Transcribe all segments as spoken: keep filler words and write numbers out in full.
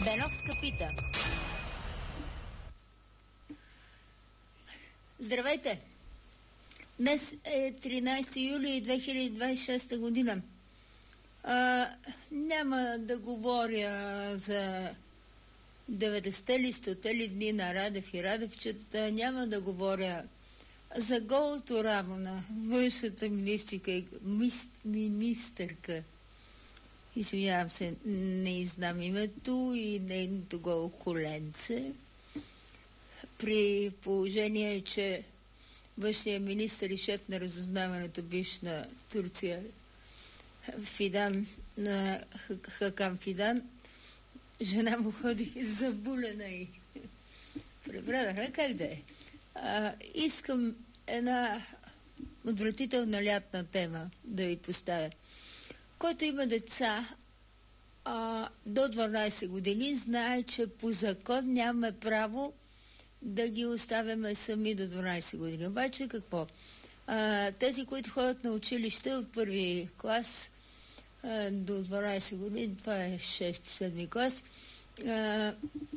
Беновска пита. Здравейте! Днес е тринайсети юли две хиляди двайсет и шеста година. А, няма да говоря за деветдесетте ли, стоте ли дни на Радев и Радевчетата, няма да говоря за голото рамо на външната министрика и министърка. Извинявам се, не знам името и нейното голо коленце. При положение, че външният министър и шеф на разузнаването биш на Турция Фидан, на Хакан Фидан, жена му ходи забулена и пребрадаха, как да е. А, искам една отвратителна лятна тема да ви поставя. Който има деца а, до дванайсет години, знае, че по закон нямаме право да ги оставяме сами до дванайсет години. Обаче какво? А, тези, които ходят на училище от първи клас а, до дванайсет години, това е шести-седми клас, а,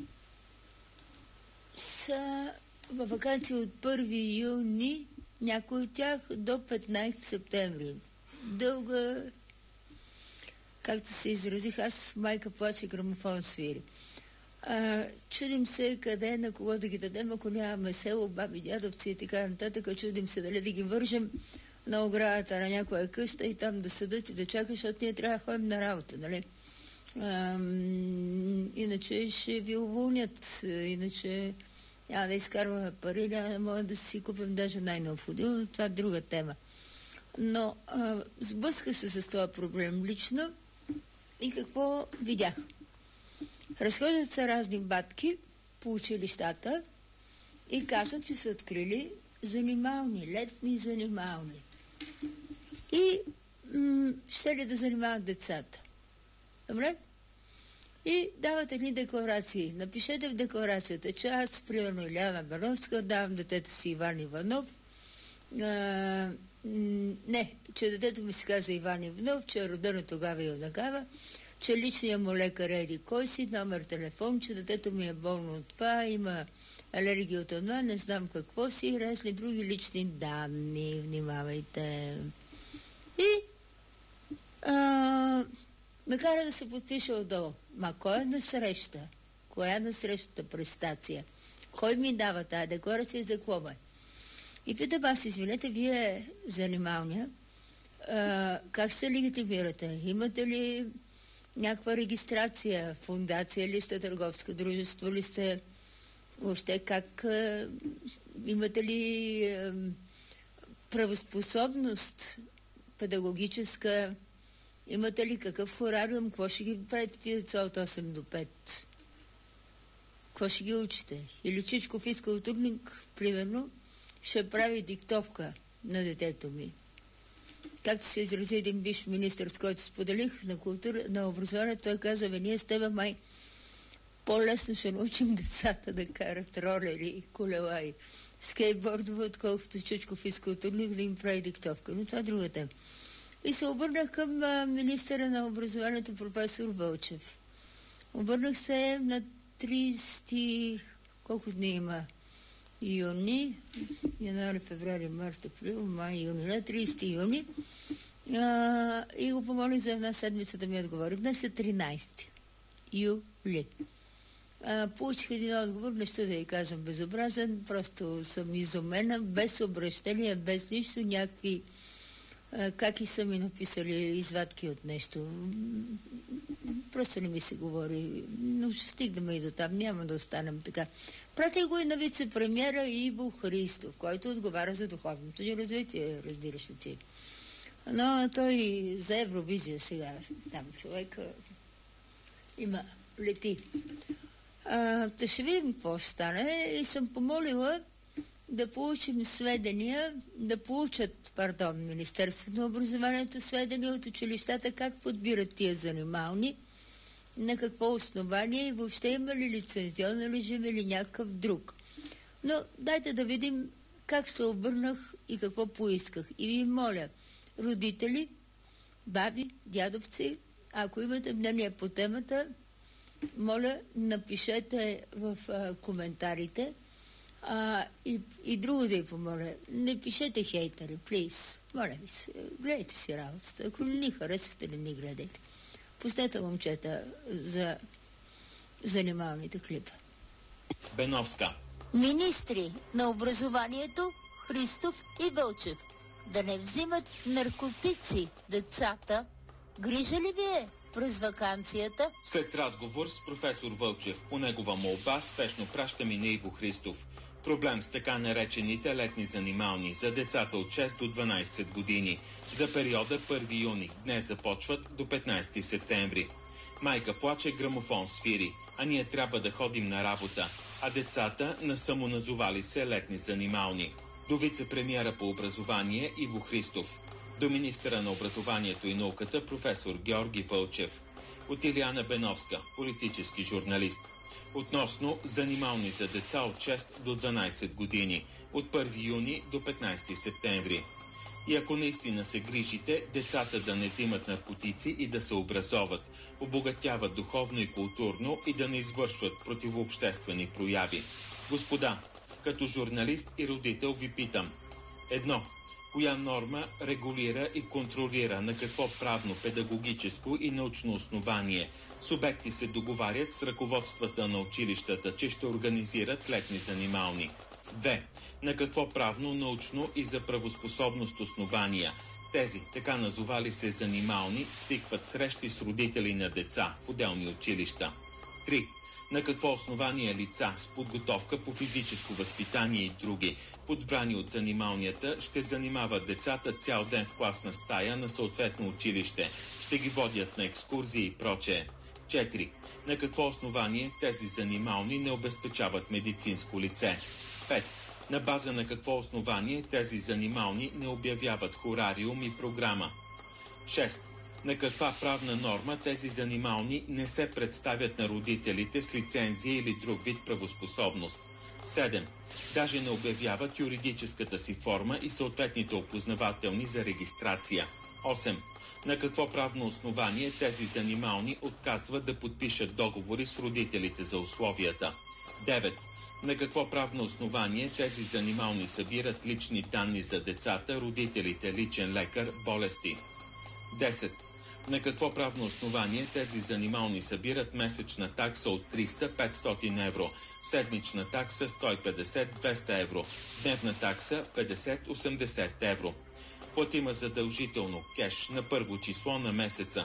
са във ваканция от първи юни, някои от тях до петнайсети септември. Дълга, както се изразих, аз майка плаче, грамофон свири. А, чудим се къде, на кого да ги дадем, ако нямаме село, баби, дядовци и така нататък. Чудим се дали да ги вържем на оградата на някоя къща и там да седат и да чакат, защото ние трябва да ходим на работа, нали? А, иначе ще ви уволнят, иначе няма да изкарваме пари, няма да може да си купим даже най-необходимо. Това е друга тема. Но а, сблъсках се с това проблем лично и какво видях? Разхождат се разни батки по училищата и казват, че са открили занимални, летни занимални. И м- ще ли да занимават децата? Добре? И дават едни декларации. Напишете в декларацията, че аз, примерно Иляна Беновска, давам детето си Иван Иванов. А, м- не, че детето ми се казва Иван Иванов, че е родено тогава и однакава, че личният му лекар еди кой си, номер телефон, че детето ми е болно от това, има алергия от това, не знам какво си, разни други лични данни, внимавайте. И а, накара да се подпише отдолу. Ма кой е на среща? Коя е на срещата престация? Кой ми дава тая декларация за какво бе? И питам аз, извинете, вие занималния, а, как се легитимирате? Имате ли някаква регистрация, фундация ли сте, търговско дружество ли сте, въобще как, е, имате ли е, правоспособност педагогическа, имате ли какъв хорариум, какво ще ги правите тия деца от осем до пет? Какво ще ги учите? Или Чичко физкултурник, примерно, ще прави диктовка на детето ми. Както се изрази един бивш министър, с който споделих на култура, на образованието, той каза, бе, ние с тебе май по-лесно ще научим децата да карат ролери, колела и скейтбордове, отколкото Чучко физкултурник да им прави диктовка. Но това е друга тема. И се обърнах към а, министъра на образованието професор Вълчев. Обърнах се на трийсети, колко дни има? Юни, януари, феврари, март, април, май, юни, на трийсети юни, а, и го помолих за една седмица да ми отговори. Днес е тринайсети юли. А, получих един отговор, не ще да ви казвам безобразен, просто съм изумена, без обращение, без нищо, някакви а, как и са ми написали извадки от нещо. Просто не ми се говори, но ще стигнем и до там, няма да останем така. Пратих го и на вице-премьера Иво Христов, който отговаря за духовното ни развитие, разбираш ли ти. Но той за Евровизия сега, там човека има, лети. А, да ще видим какво ще стане и съм помолила да получим сведения, да получат, пардон, Министерството на образованието сведения от училищата, как подбират тия занимални, на какво основание и въобще има ли лицензионен режим или някакъв друг. Но дайте да видим как се обърнах и какво поисках. И ви моля, родители, баби, дядовци, ако имате мнение по темата, моля, напишете в а, коментарите. А, и, и друго да ви помоля, не пишете хейтери, плиз. Моля ви се, гледайте си работата. Ако не ни харесвате, не ни гледайте. Пуснете, момчета, за занималните клипа. Беновска. Министри на образованието Христов и Вълчев да не взимат наркотици децата. Грижа ли ви е през ваканцията? След разговор с професор Вълчев по негова молба спешно пращаме на Иво Христов. Проблем с така наречените летни занимални за децата от шест до дванайсет години. За периода първи юни, днес започват до петнайсети септември. Майка плаче, грамофон свири, а ние трябва да ходим на работа, а децата на самоназовали се летни занимални. До вице-премиера по образование Иво Христов. До министъра на образованието и науката професор Георги Вълчев. От Илияна Беновска, политически журналист. Относно занимални за деца от шест до дванайсет години, от първи юни до петнайсети септември. И ако наистина се грижите, децата да не взимат наркотици и да се образоват, обогатяват духовно и културно и да не извършват противообществени прояви. Господа, като журналист и родител ви питам. Едно. Коя норма регулира и контролира на какво правно, педагогическо и научно основание субекти се договарят с ръководствата на училищата, че ще организират летни занимални? Две. На какво правно, научно и за правоспособност основания тези, така назовали се занимални, свикват срещи с родители на деца в отделни училища? Три. На какво основание лица с подготовка по физическо възпитание и други, подбрани от занималнията, ще занимават децата цял ден в класна стая на съответно училище, ще ги водят на екскурзии и прочее? Четири. На какво основание тези занимални не обезпечават медицинско лице? Пет. На база на какво основание тези занимални не обявяват хорариум и програма? Шест. На каква правна норма тези занимални не се представят на родителите с лицензия или друг вид правоспособност? седем. Даже не обявяват юридическата си форма и съответните опознавателни за регистрация. осем. На какво правно основание тези занимални отказват да подпишат договори с родителите за условията? девет. На какво правно основание тези занимални събират лични данни за децата, родителите, личен лекар, болести? десет. На какво правно основание тези занимални събират месечна такса от триста до петстотин евро, седмична такса сто и петдесет до двеста евро, дневна такса петдесет до осемдесет евро? Платима задължително кеш на първо число на месеца.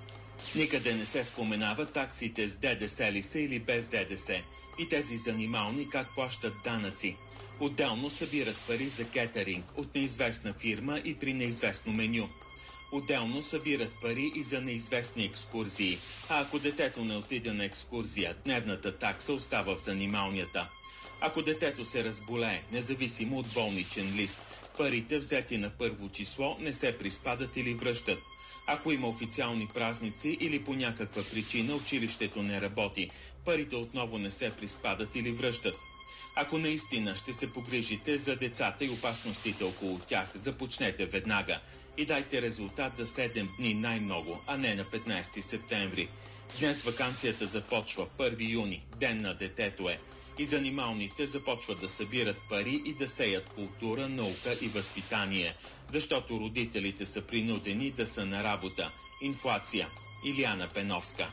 Никъде не се споменава таксите с ДДС ли са или без ДДС и тези занимални как плащат данъци. Отделно събират пари за кетеринг от неизвестна фирма и при неизвестно меню. Отделно събират пари и за неизвестни екскурзии, а ако детето не отиде на екскурзия, дневната такса остава в занималнията. Ако детето се разболее, независимо от болничен лист, парите взети на първо число не се приспадат или връщат. Ако има официални празници или по някаква причина училището не работи, парите отново не се приспадат или връщат. Ако наистина ще се погрижите за децата и опасностите около тях, започнете веднага и дайте резултат за седем дни най-много, а не на петнайсети септември. Днес ваканцията започва, първи юни, ден на детето е. И занималните започват да събират пари и да сеят култура, наука и възпитание, защото родителите са принудени да са на работа. Инфлация. Илияна Беновска.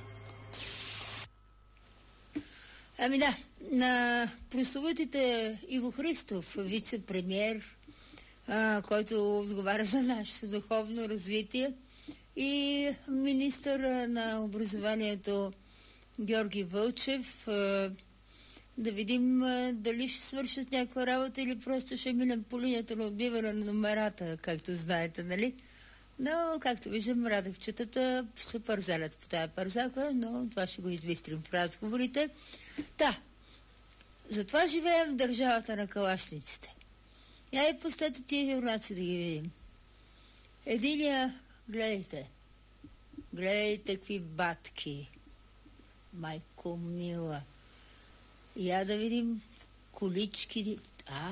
Ами да, на прословутите Иво Христов, вице-премиер, а, който отговаря за нашето духовно развитие, и министър на образованието Георги Вълчев, а, да видим а, дали ще свършат някаква работа или просто ще минем по линията на отбиване на номерата, както знаете, нали? Но, както виждам, радовчетата се пързалят по тая пързака, но това ще го избистрим в разговорите. Та, затова живеем в държавата на калашниците. Я и пустете тия журнаци да ги видим. Единия, гледайте, гледайте какви батки. Майко мила. Я да видим колички. А,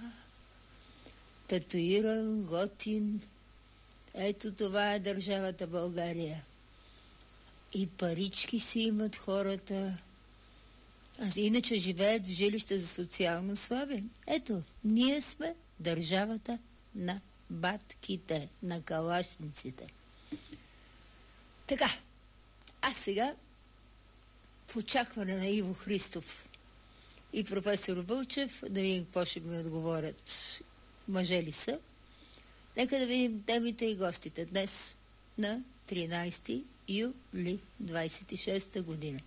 татуиран, готин. Ето това е държавата България. И парички си имат хората. А иначе живеят в жилища за социално слаби. Ето, ние сме държавата на батките, на калашниците. Така, а сега в очакване на Иво Христов и професор Вълчев, да видим какво ще ми отговорят, мъже ли са. Нека да видим темите и гостите днес на тринайсети юли двайсет и шеста година.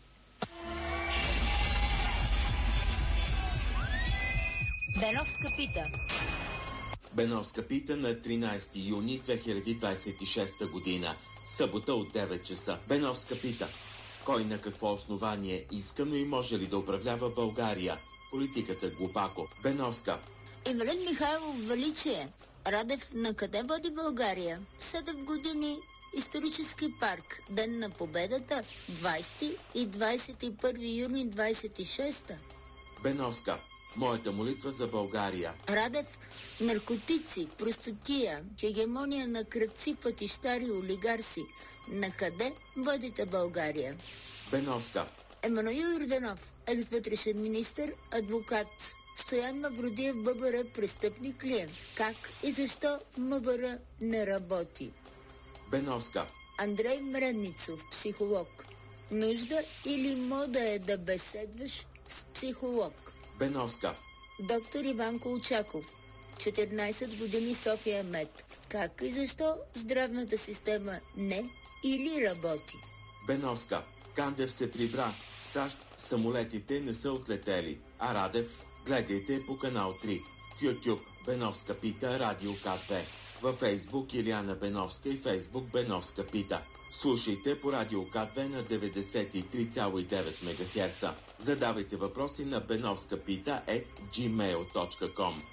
Беновска пита. Беновска пита на тринайсети юни две хиляди двайсет и шеста година. Събота от девет часа. Беновска пита. Кой на какво основание иска, но и може ли да управлява България? Политиката глупако. Беновска. Ивелин Михайлов величие. Радев на къде води България? Седем години исторически парк. Ден на победата. двайсети и двайсет и първи юни двайсет и шеста. Беновска. Моята молитва за България. Радев, наркотици, простотия, хегемония на крадци, пътищари, олигарси. На къде водите България? Беновска. Емануил Йорданов, екс-вътрешен министър, адвокат. Стоян Мавродиев, ББР, престъпник ли е? Как и защо МВР не работи? Беновска. Андрей Мредницов, психолог. Нужда или мода е да беседваш с психолог? Беновска. Доктор Иван Колчаков, четиринайсет години София Мед. Как и защо здравната система не или работи? Беновска. Кандев се прибра. В САЩ самолетите не са отлетели. А Радев, гледайте по канал три. В YouTube Беновска пита, Радио КТ. Във Фейсбук Илияна Беновска и Фейсбук Беновска пита. Слушайте по Радио КТ на деветдесет и три цяло и девет мегахерца. Задавайте въпроси на беновскапита ет джимейл точка ком.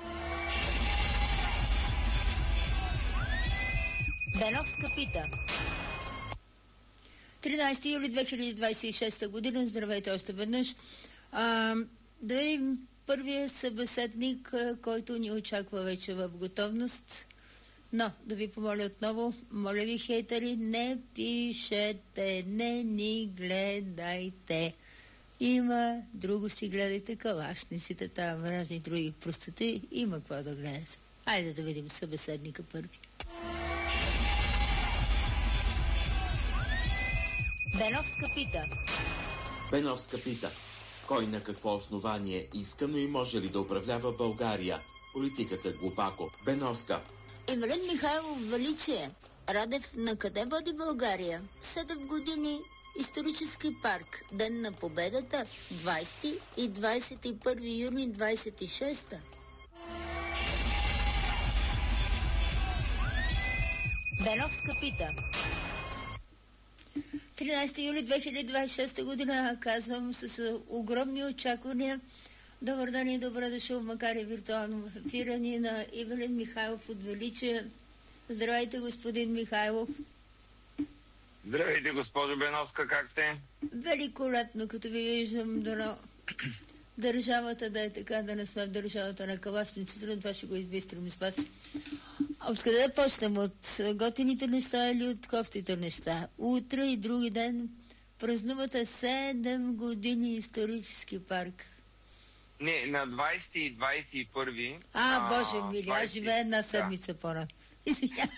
Беновска пита. тринайсети юли две хиляди двайсет и шеста година. Здравейте още веднъж. А, да видим първия събеседник, който ни очаква вече в готовност. Но, да ви помоля отново, моля ви, хейтери, не пишете, не ни гледайте. Има, друго си гледайте, калашниците, там разни други простоти, има какво да гледате. Айде да видим събеседника първи. Беновска пита. Беновска пита. Кой на какво основание иска, но и може ли да управлява България? Политиката глупако. Беновска. Ивелин Михайлов величие. Радев на къде води България? Седем години исторически парк. Ден на победата. двайсети и двайсет и първи юни двайсет и шеста. Беновска пита. тринайсети юли две хиляди двайсет и шеста година, казвам с огромни очаквания. Добър ден и добре дошъл, макар и виртуално в ефира ни на Ивелин Михайлов от величие. Здравейте, господин Михайлов. Здравейте, госпожо Беновска, как сте? Великолепно, като ви виждам, да държавата да е така, да не сме в държавата на калашниците, но това ще го избистрим с вас. А откъде да почнем? От готините неща или от кофтите неща? Утре и други ден празнувате седем години исторически парк. Не, на двайсети и двайсет и първи... А, а Боже мили, двайсети... аз живея една седмица да. По-рано. Извинявам.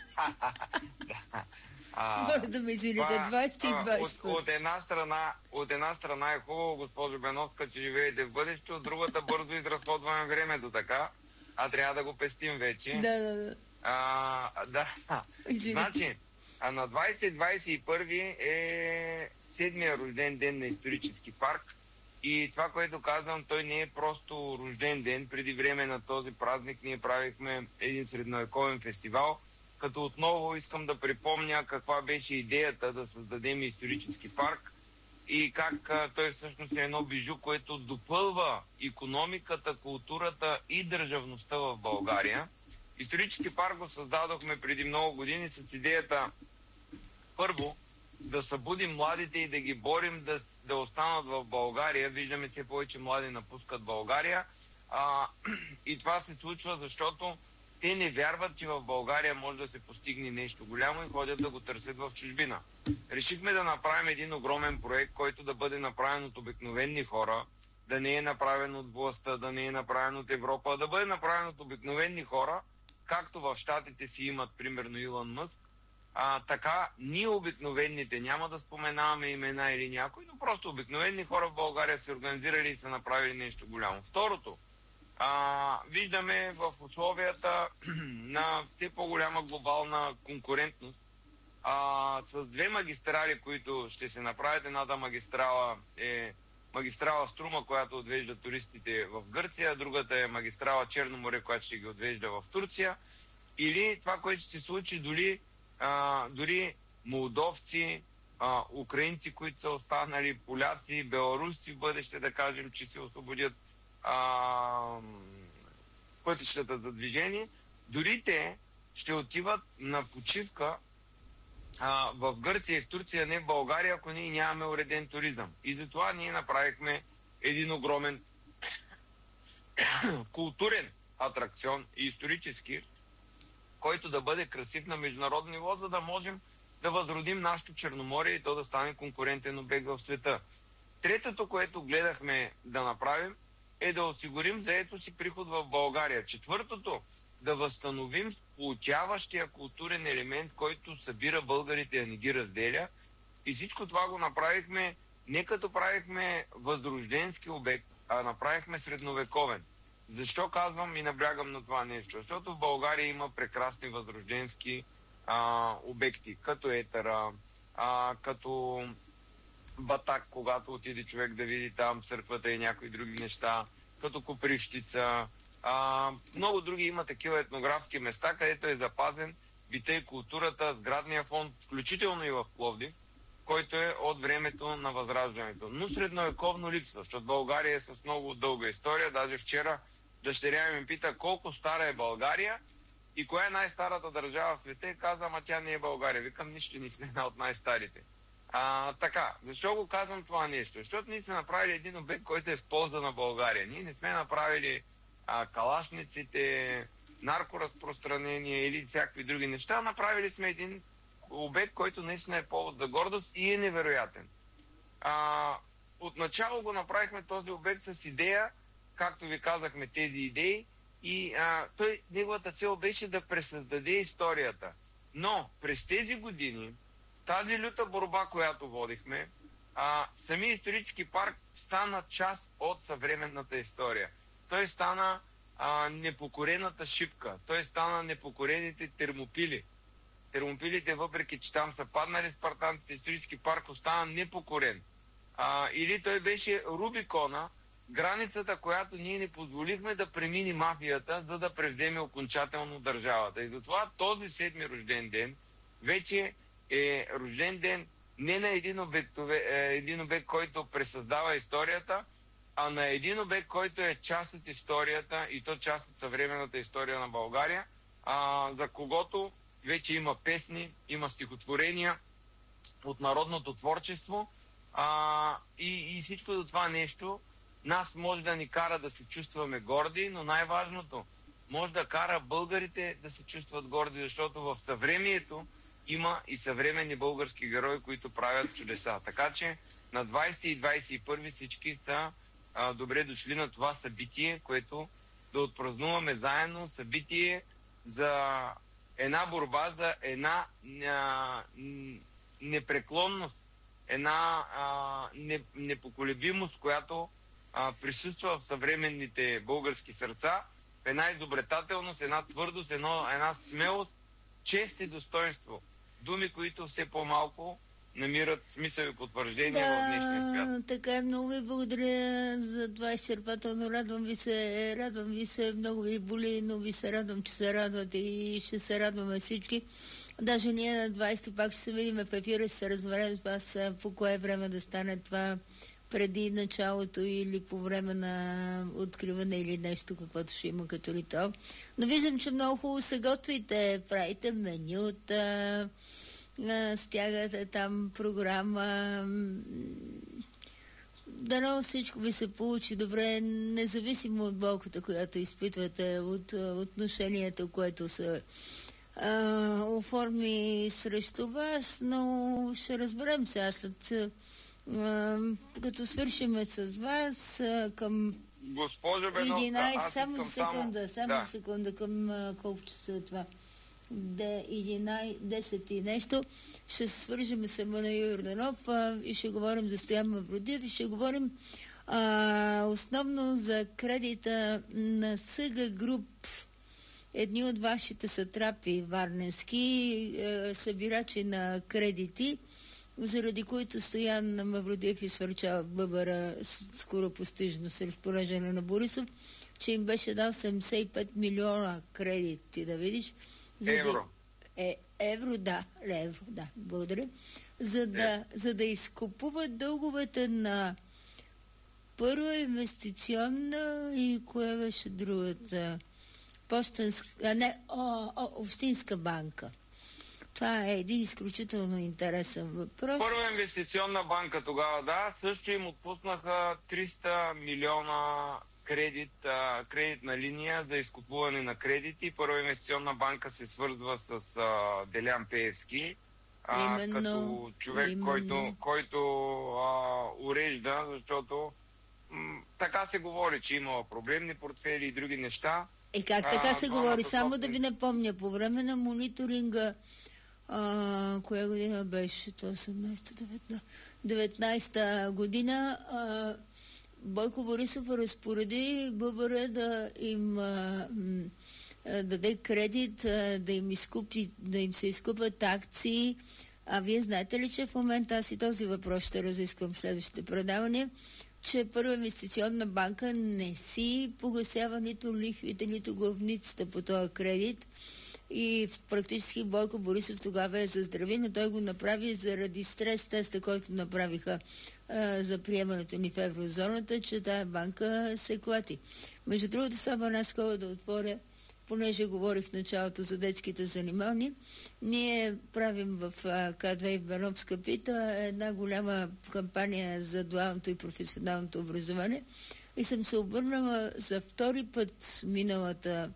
Може да ме извини за двайсети и двайсет и първи. От, от, една страна, от една страна е хубаво, госпожо Беновска, че живеете в бъдеще, от другата бързо изразходваме времето така, а трябва да го пестим вече. Да, да, да. А, да. Значи, а на двайсети и двайсет и първи е седмия рожден ден на исторически парк. И това, което казвам, той не е просто рожден ден. Преди време на този празник ние правихме един средновековен фестивал, като отново искам да припомня каква беше идеята да създадем исторически парк и как а, той всъщност е едно бижу, което допълва икономиката, културата и държавността в България. Исторически парк го създадохме преди много години с идеята първо да събудим младите и да ги борим да, да останат в България. Виждаме все повече млади напускат България. А, и това се случва, защото те не вярват, че в България може да се постигне нещо голямо и ходят да го търсят в чужбина. Решихме да направим един огромен проект, който да бъде направен от обикновени хора, да не е направен от властта, да не е направен от Европа, а да бъде направен от обикновени хора, както в Щатите си имат, примерно, Илон Мъск. А, така, ние обикновените, няма да споменаваме имена или някой, но просто обикновени хора в България се организирали и са направили нещо голямо. Второто, а, виждаме в условията на все по-голяма глобална конкурентност, а, с две магистрали, които ще се направят. Едната магистрала е магистрала Струма, която отвежда туристите в Гърция, другата е магистрала Черно море, която ще ги отвежда в Турция. Или това, което ще се случи, дори, а, дори молдовци, а, украинци, които са останали, поляци, беларусци в бъдеще, да кажем, че се освободят а, пътищата за движение, дори те ще отиват на почивка а, в Гърция и в Турция, не в България, ако ние нямаме уреден туризъм. И затова ние направихме един огромен културен атракцион и исторически, който да бъде красив на международно ниво, за да можем да възродим нашето Черноморие и то да стане конкурентен обект в света. Третото, което гледахме да направим, е да осигурим заетост и приход в България. Четвъртото, да възстановим сплотяващия културен елемент, който събира българите, а не ги разделя. И всичко това го направихме не като правихме възрожденски обект, а направихме средновековен. Защо казвам и наблягам на това нещо? Защото в България има прекрасни възрожденски а, обекти, като Етера, а, като Батак, когато отиде човек да види там църквата и някои други неща, като Копривщица. А, много други има такива етнографски места, където е запазен бита и културата, сградния фонд, включително и в Пловдив, който е от времето на Възраждането. Но средновековно липсва, защото България е с много дълга история. Даже вчера дъщеря ми пита колко стара е България и коя е най-старата държава в света и каза, ама тя не е България. Викам, нищо не сме една от най-старите. А, така, защо го казвам това нещо? Защото ние сме направили един обект, който е в полза на България. Ние не сме направили а, калашниците, наркоразпространение или всякакви други неща. Направили сме един обект, който наистина е повод за гордост и е невероятен. А, отначало го направихме този обект с идея, както ви казахме, тези идеи, и а, той, неговата цел беше да пресъздаде историята. Но през тези години, тази люта борба, която водихме, а, самия исторически парк стана част от съвременната история. Той стана а, непокорената шипка, той стана непокорените термопили. Термопилите, въпреки че там са паднали спартанците, исторически парк остана непокорен. А, или той беше Рубикона, границата, която ние не позволихме да премини мафията, за да превземе окончателно държавата. И затова този седми рожден ден вече е рожден ден не на един обект, един обект, който пресъздава историята, а на един обект, който е част от историята и то част от съвременната история на България, а, за когото вече има песни, има стихотворения от народното творчество, а, и, и всичко до това нещо нас може да ни кара да се чувстваме горди, но най-важното, може да кара българите да се чувстват горди, защото в съвремието има и съвременни български герои, които правят чудеса. Така че на двайсети и двайсет и първи всички са а, добре дошли на това събитие, което да отпразнуваме заедно, събитие за една борба, за една а, непреклонност, една а, не, непоколебимост, която а, присъства в съвременните български сърца, една изобретателност, една твърдост, едно, една смелост, чест и достоинство. Думи, които все по-малко намират смисъл и потвърждение да, в днешния свят. Така е, много ви благодаря за това изчерпателно. Радвам ви се, радвам ви се, много ви боли, но ви се радвам, че се радвате и ще се радваме всички. Даже ние на двайсети пак ще се видим в ефира, ще се разберем с вас по кое време да стане това, преди началото или по време на откриване или нещо, каквото ще има като ритуал. Но виждам, че много хубаво се готвите, правите менюта, стягате там програма. дано всичко ви се получи добре, независимо от болката, която изпитвате, от отношението, което се а, оформи срещу вас, но ще разберем сега след а, като свършиме с вас а, към Госпожо Беновска, единайсет, аз само искам секунда, само да. секунда, към а, колко часа е това? единайсет, десет и нещо. Ще се свържем с Емануил Йорданов а, и ще говорим за Стоян Мавродиев и ще говорим а, основно за кредита на Съга Груп. Едни от вашите сатрапи варненски, е, събирачи на кредити, заради които Стоян Мавродиев изсвърчава бъбъра скоро постижно с разпореждане на Борисов, че им беше дал седемдесет и пет милиона кредити, да видиш. За евро. Да, е, евро, да, евро, да, благодаря. За да, е. за да изкупуват дълговете на Първа инвестиционна и кое беше другата? Почтенска, а не, о, о, Общинска банка. Това е един изключително интересен въпрос. Първа инвестиционна банка тогава, да, също им отпуснаха триста милиона кредит, а, кредитна линия за изкупуване на кредити. Първа инвестиционна банка се свързва с а, Делян Пеевски, а, именно, като човек, именно. който, който а, урежда, защото м, така се говори, че имала проблемни портфели и други неща. Е, как така а, се говори? Само да ви напомня, по време на мониторинга, а, коя година беше? Това осемнайсета, деветнайсета година, а, Бойко Борисов разпореди ББР да им а, м, а, даде кредит, а, да им изкупи, да им се изкупят акции. А вие знаете ли, че в момента аз и този въпрос ще разисквам в следващите предавания, че Първа инвестиционна банка не си погасява нито лихвите, нито главницата по този кредит. И практически Бойко Борисов тогава е заздрави, но той го направи заради стрес теста, който направиха а, за приемането ни в еврозоната, че тая банка се клати. Между другото, само една скоба да отворя, понеже говорих в началото за детските занимални. Ние правим в К две и в Беновска пита една голяма кампания за дуалното и професионалното образование и съм се обърнала за втори път миналата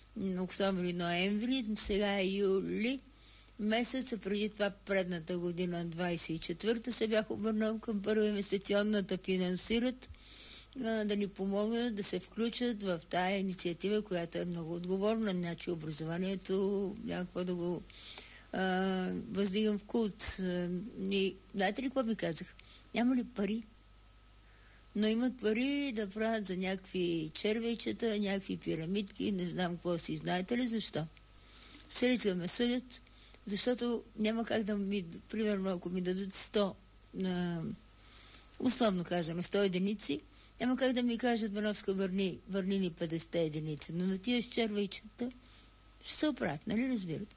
октомври-ноември, сега е юли месеца, преди това предната година, двайсет и четвърта, се бях обърнал към Първа инвестиционна да финансират, да ни помогнат да се включат в тая инициатива, която е много отговорна. Значи образованието някакво да го а, въздигам в култ. И знаете ли какво ви казах? Няма ли пари? Но имат пари да правят за някакви червейчета, някакви пирамидки, не знам какво си. Знаете ли защо? Средства ме съдят, защото няма как да ми, примерно, ако ми дадат сто, а, условно казано, сто единици, няма как да ми кажат, Беновска, върни, върни ни петдесет единици. Но на тия червейчета ще се оправят, нали разбирате?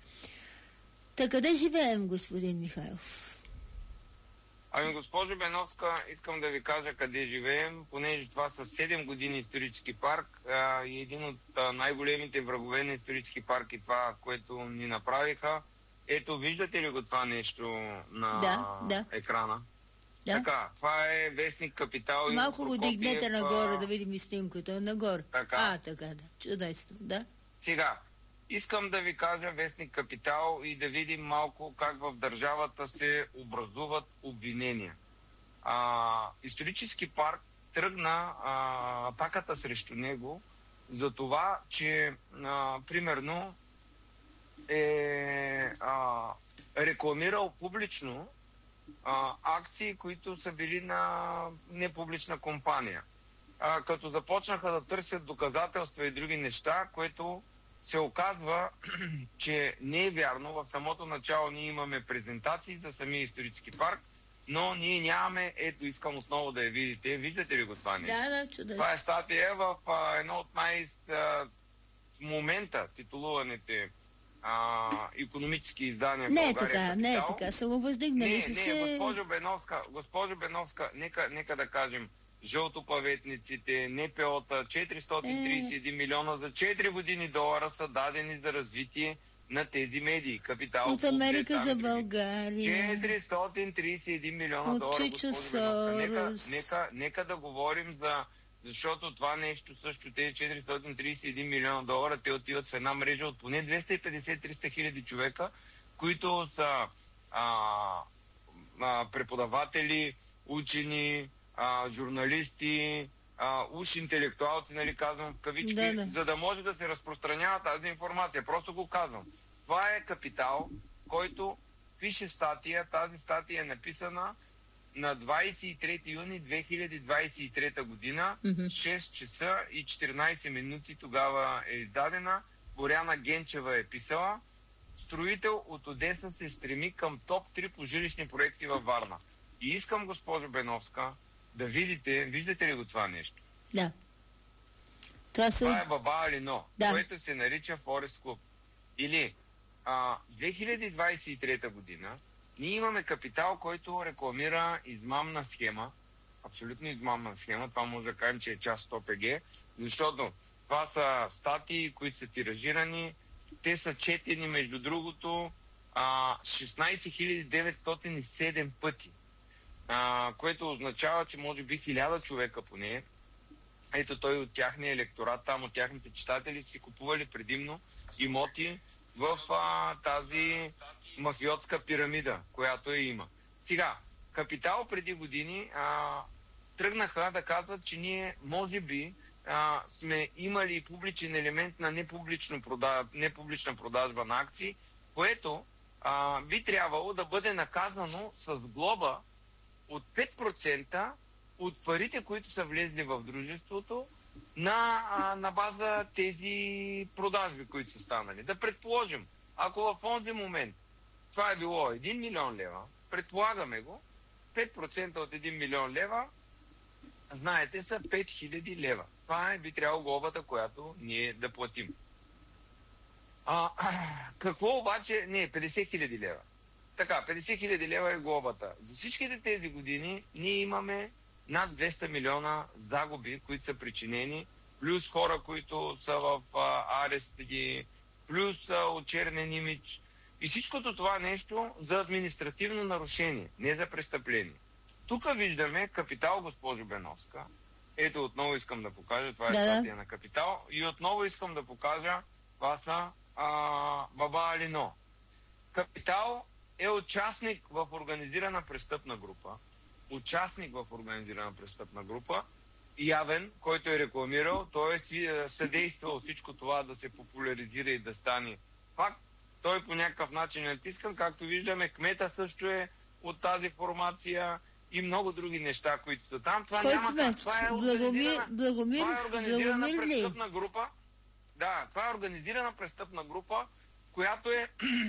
Та къде живеем, господин Михайлов? Ами, госпожо Беновска, искам да ви кажа къде живеем, понеже това са седем години исторически парк а, и един от а, най-големите врагове на исторически парк и това, което ни направиха. Ето, виждате ли го това нещо на да, да. екрана? Да. Така, това е вестник Капитал. Малко го дигнете нагоре, да видим и снимката. Нагоре. Така. А, така, да. Чудесно, да. Сега, искам да ви кажа вестник Капитал и да видим малко как в държавата се образуват обвинения. А, исторически парк тръгна а, атаката срещу него за това, че а, примерно е а, рекламирал публично а, акции, които са били на непублична компания. А, като започнаха да търсят доказателства и други неща, което се оказва, че не е вярно. В самото начало ние имаме презентации за самия исторически парк, но ние нямаме, ето искам отново да я видите. Виждате ли го това нещо? Да, да, чудесно. Това е статия в а, едно от най- в момента титулуваните а, икономически издания. Не е България, така, Капитал. не е така. Са го въздигнали Не, с... не, госпожо Беновска, госпожо Беновска, нека, нека да кажем, жълтоклаветниците, НПО-та, четиристотин тридесет и един е... милиона за четири години долара са дадени за развитие на тези медии. Капитал. От Америка за България. четиристотин тридесет и един милиона от долара, Чичо госпожо нека, нека, нека да говорим за... Защото това нещо също, тези четиристотин тридесет и един милиона долара, те отиват в една мрежа от поне двеста и петдесет до триста хиляди човека, които са а, а, преподаватели, учени, а, журналисти, а, уж интелектуалци, нали, казвам в кавички, да, да. За да може да се разпространява тази информация. Просто го казвам. Това е капитал, който пише статия. Тази статия е написана на двадесет и трети юни две хиляди двадесет и трета година, mm-hmm. шест часа и четиринадесет минути тогава е издадена. Боряна Генчева е писала: строител от Одеса се стреми към топ три по жилищни проекти във Варна. И искам, госпожо Беновска, да видите, виждате ли го това нещо? Да. Това, са... това е Баба Алино, да. Което се нарича Форест Клуб. Или а, две хиляди двадесет и трета година ние имаме капитал, който рекламира измамна схема, абсолютно измамна схема, това може да кажем, че е част от ОПГ, защото това са статии, които са тиражирани, те са четени, между другото, а, шестнадесет хиляди деветстотин и седем пъти, а, което означава, че може би хиляда човека поне, ето той от тяхния електорат, там от тяхните читатели си купували предимно имоти в а, тази мафиотска пирамида, която я има. Сега, Капитал преди години а, тръгнаха да казват, че ние може би а, сме имали публичен елемент на непублично продаж... непублична продажба на акции, което а, би трябвало да бъде наказано с глоба от пет процента от парите, които са влезли в дружеството на, а, на база тези продажби, които са станали. Да предположим, ако в онзи момент това е било един милион лева, предполагаме го, пет процента от един милион лева, знаете, са пет хиляди лева. Това е би трябвало глобата, която ние да платим. А, какво обаче? Не, петдесет хиляди лева. Така, петдесет хиляди лева е глобата. За всичките тези години ние имаме над двеста милиона загуби, които са причинени, плюс хора, които са в а, арести, плюс а, очернен имидж. И всичкото това нещо за административно нарушение, не за престъпление. Тук виждаме Капитал, госпожо Беновска. Ето отново искам да покажа, това е да. статия на Капитал. И отново искам да покажа, това са а, Баба Алино. Капитал е участник в организирана престъпна група. Участник в организирана престъпна група, явен, който е рекламирал, той е съдействал всичко това да се популяризира и да стане факт. Той по някакъв начин е натискан, както виждаме, кмета също е от тази формация и много други неща, които са там. Това Кой няма кмет? това е Благомир, Благомир, това е организирана Благомир престъпна група. Да, това е организирана престъпна група, която е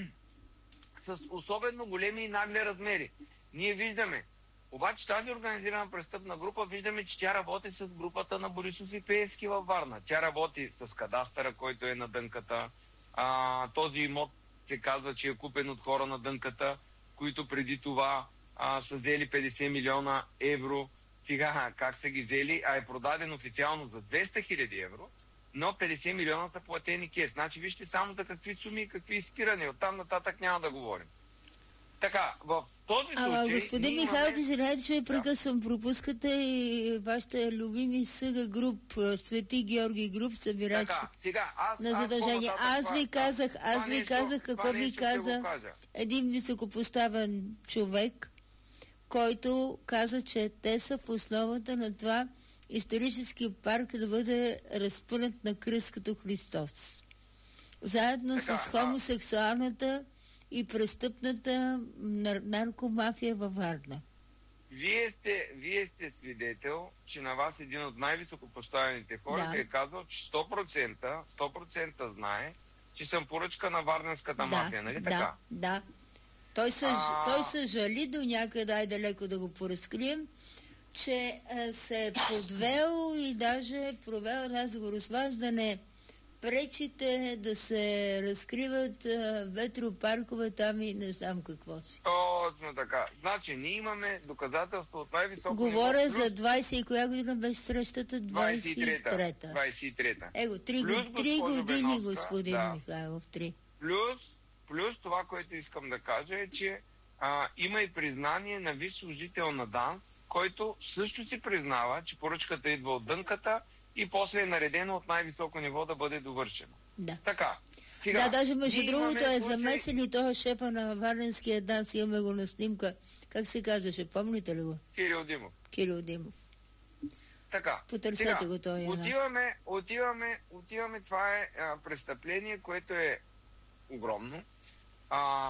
с особено големи и нагли размери. Ние виждаме, обаче тази организирана престъпна група, виждаме, че тя работи с групата на Борисов и Пеевски във Варна. Тя работи с кадастъра, който е на дънката. А, този имот се казва, че е купен от хора на дънката, които преди това а, са взели петдесет милиона евро. Сега как са ги взели, а е продаден официално за двеста хиляди евро, но петдесет милиона са платени кеш. Значи вижте само за какви суми и какви изпирания. Оттам нататък няма да говорим. Така, в този случай... А, господин Михайлов, имаме... извинете, че ме прекъсвам. Пропускате и вашата любими съга груп, Свети Георги груп, събирачи така, сега, аз, на задължение. Аз, аз ви казах, аз ви нещо, казах какво ви каза един високопоставен човек, който каза, че те са в основата на това исторически парк да бъде разпънат на кръст като Христос. Заедно така, с хомосексуалната и престъпната нар- наркомафия във Варна. Вие сте, вие сте свидетел, че на вас един от най-високопоставените хора да. е казал, че сто процента, сто процента знае, че съм поръчка на варненската да, мафия, нали да, така? Да, той се, а... той се жали до някъде, ай далеко да го поразкрием, че а, се е подвел и даже провел разговор с вас да не пречите да се разкриват а, ветропаркове там и не знам какво си. Точно така. Значи, ние имаме доказателство от най-високо Говоря ниво, за двадесет и коя година беше срещата? двадесет и трета. двадесет и трета. Его, три, плюс, три години, Беновска, господин да. Михайлов, три. Плюс, плюс това, което искам да кажа е, че а, има и признание на висш служител на ДАНС, който също си признава, че поръчката идва от дънката и после е наредено от най-високо ниво да бъде довършено. Да. Така. Сега, да, даже между другото е случай... замесен и този шефа на Варненския ДАНС, имаме го на снимка. Как се казваше, помните ли го? Кирил Димов. Кирил Димов. Така. Потърсете сега, го той. Отиваме, отиваме, отиваме, това е а, престъпление, което е огромно, а,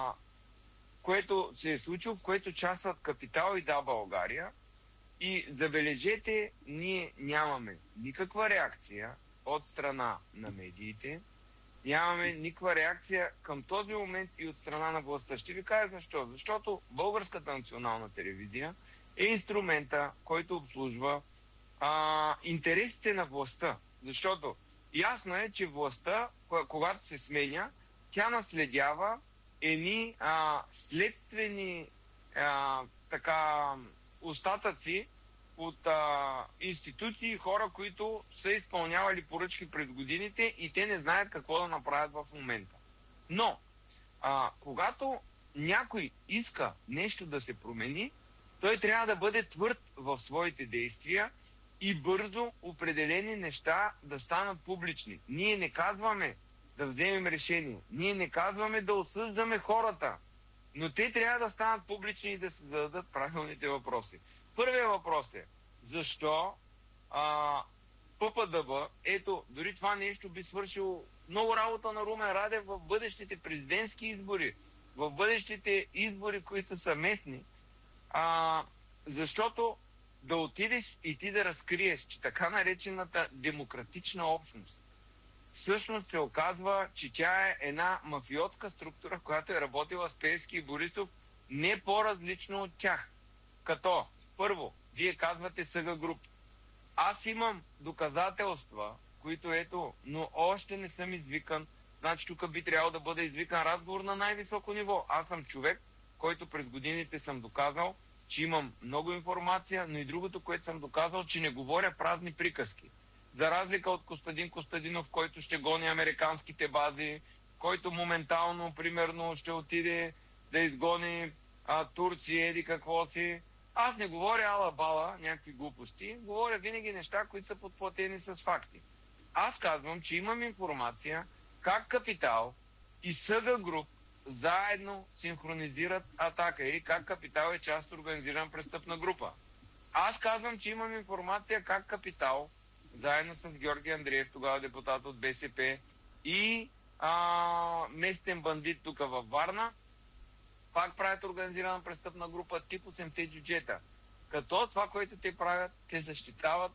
което се е случило, в което участват Капитал и Да, България. И забележете, ние нямаме никаква реакция от страна на медиите, нямаме никаква реакция към този момент и от страна на властта. Ще ви кажа защо. Защото Българската национална телевизия е инструмента, който обслужва а, интересите на властта. Защото ясно е, че властта, когато се сменя, тя наследява едни а, следствени а, така остатъци от а, институции и хора, които са изпълнявали поръчки през годините и те не знаят какво да направят в момента. Но, а, когато някой иска нещо да се промени, той трябва да бъде твърд в своите действия и бързо определени неща да станат публични. Ние не казваме да вземем решение. Ние не казваме да осъждаме хората, но те трябва да станат публични и да се зададат правилните въпроси. Първият въпрос е, защо а, ППДБ, ето, дори това нещо би свършило много работа на Румен Радев в бъдещите президентски избори, в бъдещите избори, които са местни, а, защото да отидеш и ти да разкриеш, че така наречената демократична общност всъщност се оказва, че тя е една мафиотска структура, която е работила с Пеевски и Борисов не по-различно от тях. Като, първо, вие казвате Съга Груп. Аз имам доказателства, които ето, но още не съм извикан. Значи тук би трябвало да бъде извикан разговор на най-високо ниво. Аз съм човек, който през годините съм доказал, че имам много информация, но и другото, което съм доказал, че не говоря празни приказки. За разлика от Костадин Костадинов, който ще гони американските бази, който моментално, примерно, ще отиде да изгони а, Турция или какво си. Аз не говоря ала-бала, някакви глупости, говоря винаги неща, които са подплатени с факти. Аз казвам, че имам информация как Капитал и Съга Груп заедно синхронизират атака или как Капитал е част от организирана престъпна група. Аз казвам, че имам информация как Капитал заедно с Георги Андреев, тогава депутат от БСП и а, местен бандит тук във Варна, пак правят организирана престъпна група тип осемте джуджета. Като това, което те правят, те защитават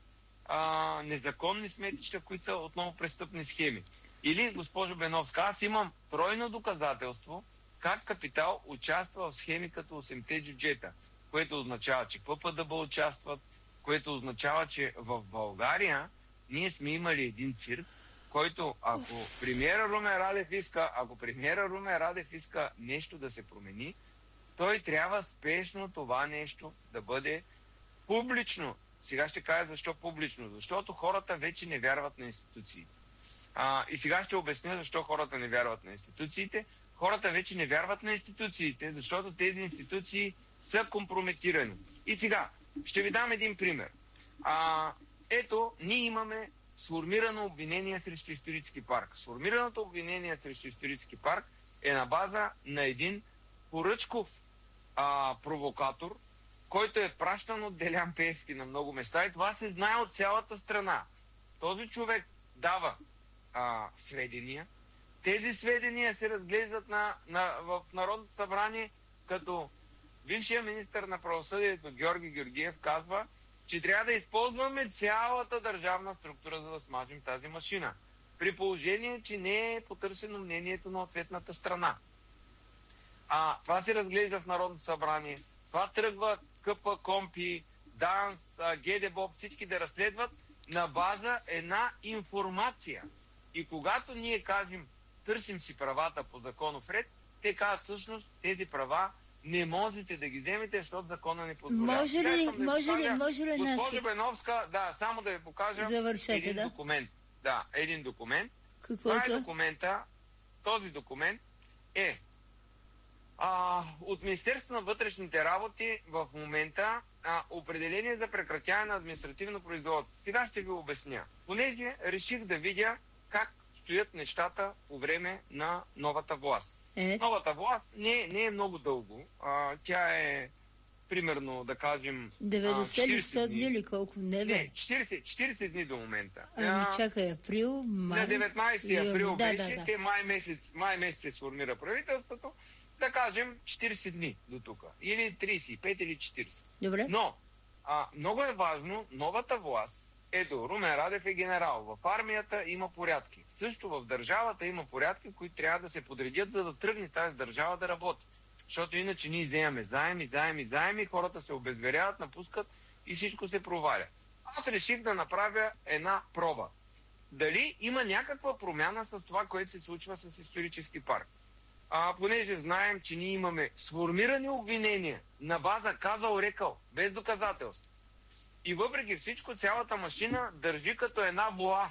а, незаконни сметища, които са отново престъпни схеми. Или, госпожо Беновска, аз имам тройно доказателство как Капитал участва в схеми като осемте джуджета, което означава, че ППДБ участват, което означава, че в България ние сме имали един цирк, който ако премиера Румен Радев иска, ако премиера Румен Радев иска нещо да се промени, той трябва спешно това нещо да бъде публично. Сега ще кажа защо публично. Защото хората вече не вярват на институциите. А, и сега ще обясня защо хората не вярват на институциите. Хората вече не вярват на институциите, защото тези институции са компрометирани. И сега ще ви дам един пример. А, ето, ние имаме сформирано обвинение срещу исторически парк. Сформираното обвинение срещу исторически парк е на база на един поръчков а, провокатор, който е пращан от Делян Пеевски на много места и това се знае от цялата страна. Този човек дава а, сведения. Тези сведения се разглеждат на, на, в Народното събрание, като бившия министър на правосъдието Георги Георгиев казва, че трябва да използваме цялата държавна структура, за да смажем тази машина. При положение, че не е потърсено мнението на ответната страна. А това се разглежда в Народното събрание. Това тръгва КП, КОМПИ, ДАНС, ГДБОП, всички да разследват на база една информация. И когато ние кажем, търсим си правата по законов ред, те казват всъщност тези права не можете да ги вземете, защото закона не позволява. Може ли, да може покажа, ли, може ли нас... Госпожо Беновска, да, само да ви покажа Завършете, един да? документ. Да, един документ. Какво това е е документа, този документ е а, от Министерството на вътрешните работи в момента а, определение за прекратяване на административно производство. Сега ще ви обясня. Понеже реших да видя как стоят нещата по време на новата власт. Е? Новата власт не, не е много дълго. А, тя е примерно, да кажем... деветдесет или сто дни или колко? Не, бе. Не, четиридесет, четиридесет дни до момента. Ами чакай, април, май... На деветнайсети април да, беше, да, да. те май месец, май месец се сформира правителството, да кажем четиридесет дни до тук. Или тридесет и пет или четиридесет. Добре. Но, а, много е важно, новата власт, ето, Румен Радев е генерал, в армията има порядки. Също в държавата има порядки, които трябва да се подредят, за да тръгне тази държава да работи. Защото иначе ние вземаме заеми, заеми, заеми, хората се обезверяват, напускат и всичко се проваля. Аз реших да направя една проба. Дали има някаква промяна с това, което се случва с исторически парк? А, понеже знаем, че ние имаме сформирани обвинения на база казал-рекал, без доказателство. И въпреки всичко, цялата машина държи като една вола.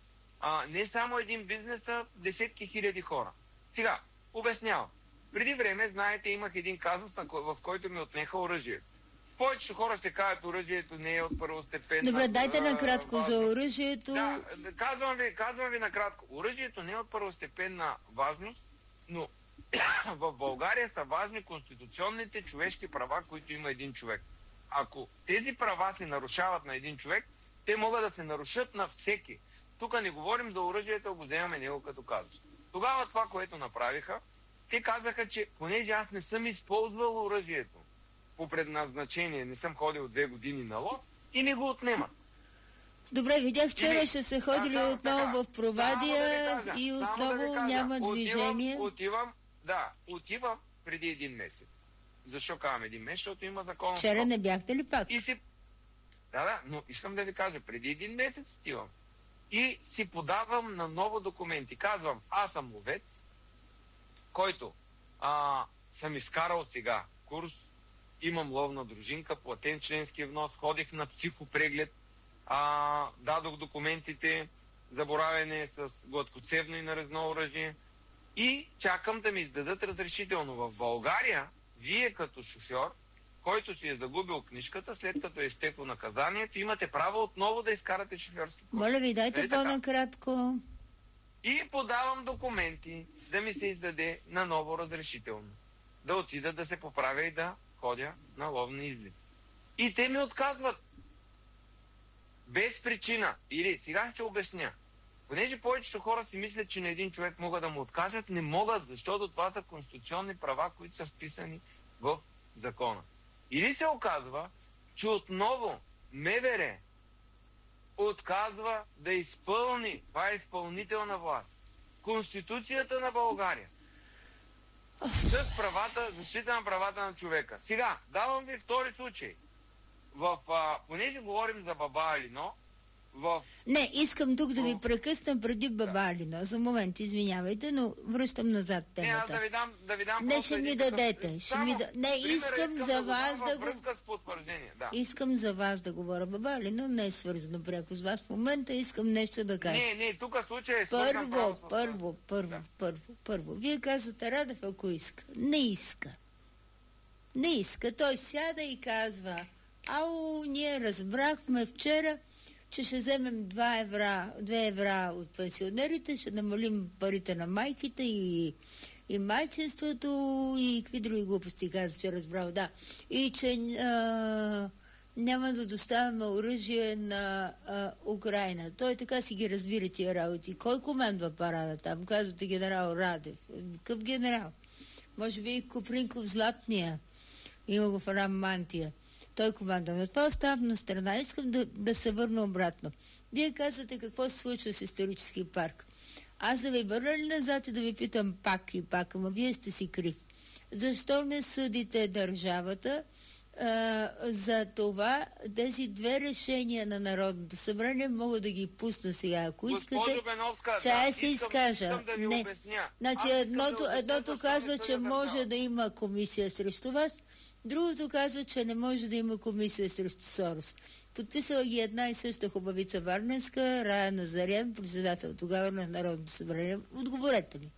А, не само един бизнес, а десетки хиляди хора. Сега, обяснявам. Преди време, знаете, имах един казус, в който ми отнеха оръжие. Повечето хора ще кажат, оръжието не е от първостепенна... Добре, дайте накратко за оръжието. Да, казвам ви, казвам ви накратко. Оръжието не е от първостепенна важност, но в България са важни конституционните човешки права, които има един човек. Ако тези права се нарушават на един човек, те могат да се нарушат на всеки. Тук не говорим за оръжието, го вземаме него като казус. Тогава това, което направиха, те казаха, че понеже аз не съм използвал оръжието по предназначение, не съм ходил две години на лов и ми го отнемат. Добре, видях вчера, Или... ще се ходили а, отново така, в Провадия да кажа, и отново да няма отивам, движение. Отивам, да, отивам преди един месец. Защо казвам един месец? Защото има закон. Вчера не бяхте ли пак? И си... Да, да, но искам да ви кажа, преди един месец отивам. И си подавам на ново документи. Казвам, аз съм ловец, който а, съм изкарал сега курс, имам ловна дружинка, платен членски внос, ходих на психопреглед, а, дадох документите за боравене с гладкоцевно и нарезно оръжие и чакам да ми издадат разрешително. В България, вие като шофьор, който си е загубил книжката, след като е изтекло наказанието, имате право отново да изкарате шофьорски курс. Моля ви, дайте по-накратко. И подавам документи да ми се издаде на ново разрешително. Да отида да се поправя и да ходя на ловни излет. И те ми отказват. Без причина. Или сега ще обясня. Понеже повечето хора си мислят, че на един човек могат да му откажат, не могат, защото това са конституционни права, които са вписани в закона. Или се оказва, че отново МВР отказва да изпълни, това е изпълнителна власт, Конституцията на България с правата, защита на правата на човека. Сега, давам ви втори случай. В, а, понеже говорим за Баба Алино, в... Не, искам тук да ви прекъсна преди Баба Алино. За момент, извинявайте, но връщам назад темата. Не, аз да ви дам, да ви дам не, ще ми дадете. Ще ми да... Не, пример, искам, искам за вас да, да го... Връзка с потвърждение, да. Искам за вас да говоря. Баба Алино не е свързано пряко с вас. В момента искам нещо да кажа. Не, не, тук случай е свързан Първо, първо, първо, да. първо, първо. Вие казвате Радев, ако иска. Не иска. Не иска. Той сяда и казва, ау, ние разбрахме вчера, че ще вземем два евра, две евра от пенсионерите, ще намалим парите на майките и, и майчинството и какви други глупости каза, че разбрал, да. И че а, няма да доставяме оръжие на а, Украйна. Той така си ги разбира тия работи. Кой командва парада там? Казвате генерал Радев. Какъв генерал? Може би и Копринков Златния. Има го в една мантия. Той команда. Но това оставам на страна. Искам да, да се върна обратно. Вие казвате какво се случва с исторически парк. Аз да ви върна ли назад и да ви питам пак и пак, ама вие сте си крив. Защо не съдите държавата а, за това, тези две решения на Народното събрание мога да ги пусна сега, ако искате. Госпожо Беновска, чая да, се искам, изкажа. искам да ви не. обясня. Значи едното, да едното казва, че може да има комисия срещу вас, другото казва, че не може да има комисия срещу Сорос. Подписала ги една и съща хубавица Варненска, Рая Назарян, председател тогава на Народното събрание. Отговорете ми.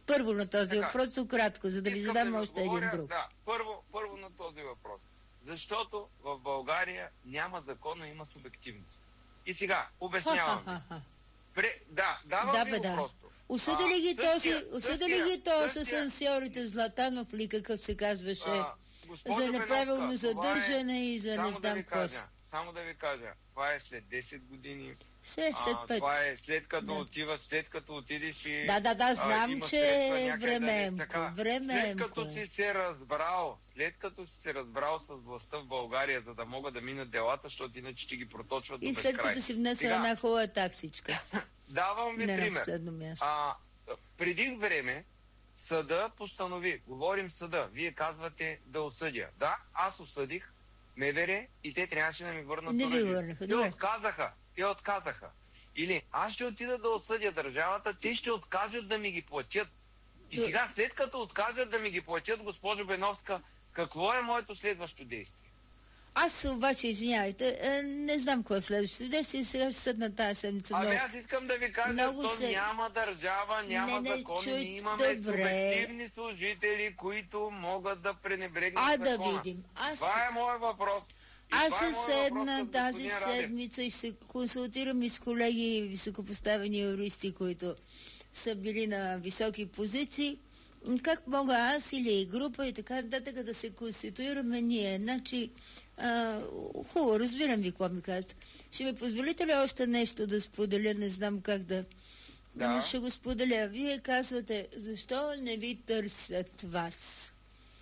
Първо на този така, въпрос, кратко, за да ви задам да още един друг. Да, първо, първо на този въпрос. Защото в България няма закон, но има субективност. И сега, обяснявам. Пре... Да, давам да, ви бе, го да. просто. Осъдили ги този, осъдили ги този с същия... сенсорите Златанов ли какъв се казваше, а, за неправилно Беновска, задържане е... и за не знам какво си. Само да ви кажа, това е след десет години. След пет. Това е след като да. отиваш, след като отидеш и... Да, да, да, знам, а, че е времеемко, да времеемко. След като си се разбрал, след като си се разбрал с властта в България, за да могат да минат делата, защото иначе ще ги проточват до безкрай. И след като си внесла Сега... една хубава таксичка. Давам ви не пример. А, преди време съда постанови, говорим съда, вие казвате да осъдя. Да, аз осъдих МВР и те трябваше да ми върнат не ви върнаха. Те отказаха. Те отказаха. Или аз ще отида да осъдя държавата, те ще откажат да ми ги платят. И сега, след като откажат да ми ги платят, госпожо Беновска, какво е моето следващо действие? Аз обаче, извинявайте, не знам какво е следващото действие, сега ще съдна тази седмица. Ами аз искам да ви кажа, много то се... няма държава, няма не, не, закони, чуй... ние имаме добре. Субективни служители, които могат да пренебрегнат а, закона. да видим. Аз... Това е моят въпрос. И аз ще е седна тази седмица и ще се консултирам и с колеги високопоставени юристи, които са били на високи позиции. Как мога аз или група и така нататък да се конституираме ние? Значи, а, хубаво, разбирам ви какво ми казвате. Ще ми позволите ли още нещо да споделя? Не знам как да... Да. Но ще го споделя. Вие казвате, защо не ви търсят вас?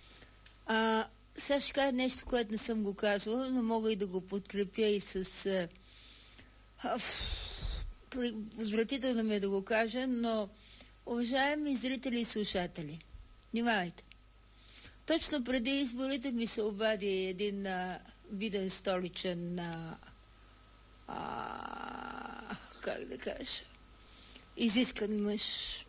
А, сега ще кажа нещо, което не съм го казвала, но мога и да го подкрепя и с... А, Возвратително ми е да го кажа, но уважаеми зрители и слушатели, внимавайте. Точно преди изборите ми се обади един а, виден столичен а, а, как да кажа, изискан мъж,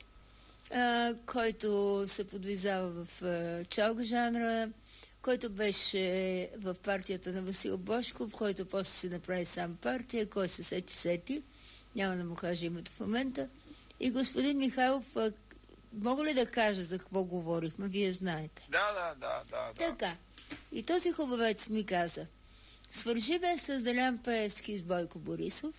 а, който се подвизава в а, чалга жанра, който беше в партията на Васил Божков, който после се направи сам партия, кой се сети, сети. Няма да му кажа името в момента. И господин Михайлов, а, мога ли да кажа за какво говорихме? Вие знаете. Да, да, да, да. Така. И този хубавец ми каза, свържи бе с Делян Пеевски с Бойко Борисов.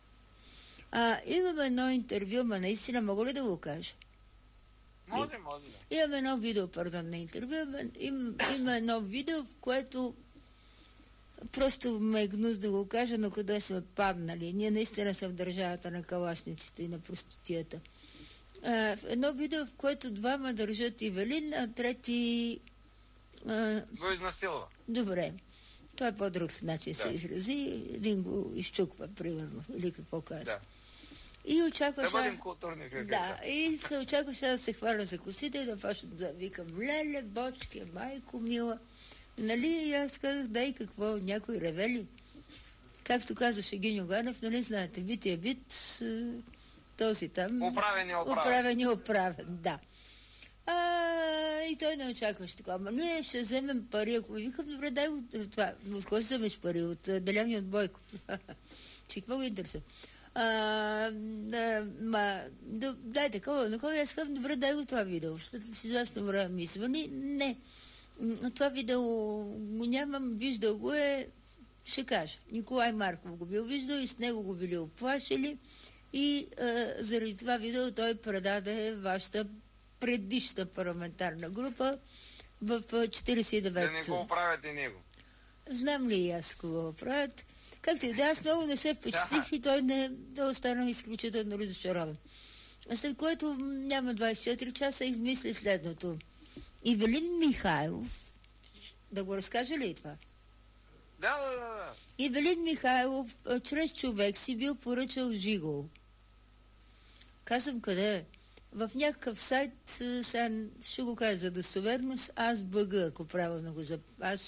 А, имаме едно интервю, ма наистина мога ли да го кажа? Може, може. Да. Имаме едно видео, пардон, на интервю. Има, има едно видео, в което просто ме е гнус да го кажа, но къде сме паднали. Ние наистина сме в държавата на калашниците и на простотията. А, едно видео, в което двама държат Ивелин, а трети... А, го изнасилва. Добре. Това е по-друг начин да се изрази. Един го изчуква, примерно. Или какво казва. Да. И очакваше... Да бъдем културни в Да, и се очакваше да се хваля за косите и да почна да викам леле, бочки, майко мила. Нали, и аз казах, дай какво, някой ревели. Както казваше Гиньо Ганев, нали знаете, бит е бит, този там... Управен е оправен. Управен е оправен, да. А, и той не очакваше така. Ама ние ще вземем пари. Ако викам, добре, дай го това. От кой ще вземеш пари? От Делян и от Бойко. Че какво го интересува? А, а, ма, да, дай такова, на кой аз казвам, добре, дай го това видео. След с известно време ми звъни. Не. Това видео го нямам, виждал го е, ще кажа. Николай Марков го бил виждал и с него го били оплашили. И а, заради това видео той предаде вашата предишна парламентарна група в четиридесет и деветта. Да не го оправят и него. Знам ли и аз кого го правят. Както и да, аз много не се впечатлих и той не да остана изключително разочарован. След което няма двадесет и четири часа измисли следното. Ивелин Михайлов, да го разкаже ли това? Да, да, да. Ивелин Михайлов чрез човек си бил поръчал жигол. Казвам къде е. В някакъв сайт, сега ще го кажа за достоверност, аз БГ, ако правилно го зап... Аз...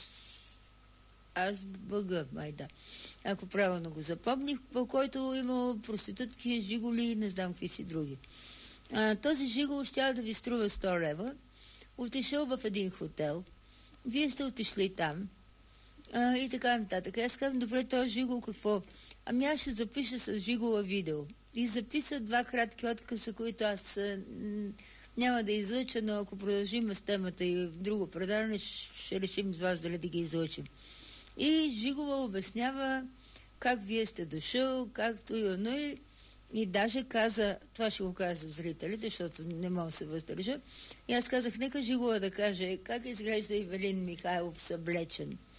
Аз БГ, май да. Ако правилно го запомних, в който има проститутки, жиголи и не знам какви си други. А, този жигол ще да ви струва сто лева. Отишъл в един хотел. Вие сте отишли там. А, и така нататък. Аз казвам, добре, този жигол какво? Ами аз ще запиша с жигола видео. И записа два кратки отказа, които аз м- Няма да излъча, но ако продължим с темата и в друго предаване, ще решим с вас дали да ги излъчим. И Жигова обяснява как вие сте дошъл, както и оно и, и даже каза, това ще го каза зрителите, защото не мога да се въздържа. И аз казах, нека Жигова да каже как изглежда Ивелин Михайлов съблечен.